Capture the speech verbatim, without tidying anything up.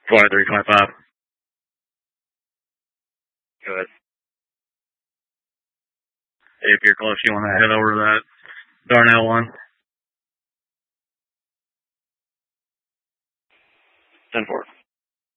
twenty-three, twenty-five. Good. If you're close, you want to head over to that Darnell one. ten four.